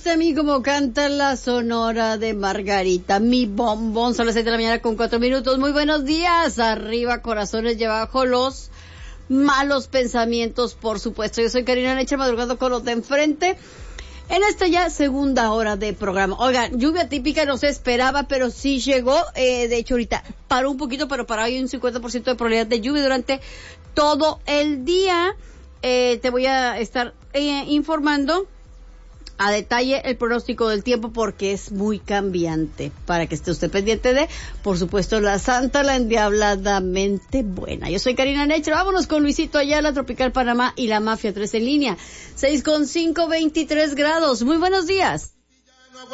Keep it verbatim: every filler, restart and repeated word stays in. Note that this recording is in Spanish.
a mí como canta la Sonora de Margarita, mi bombón. Son las seis de la mañana con cuatro minutos. Muy buenos días. Arriba corazones y abajo los malos pensamientos, por supuesto. Yo soy Karina Leche, madrugando con los de enfrente. En esta ya segunda hora de programa. Oigan, lluvia típica no se esperaba, pero sí llegó. Eh, de hecho, ahorita paró un poquito, pero para hoy hay un cincuenta por ciento de probabilidad de lluvia durante todo el día. Eh, te voy a estar eh, informando a detalle el pronóstico del tiempo porque es muy cambiante, para que esté usted pendiente de, por supuesto, la santa, la endiabladamente buena. Yo soy Karina Necher, vámonos con Luisito Ayala, Tropical Panamá y la Mafia tres en línea. seis con cinco, veintitrés grados. Muy buenos días.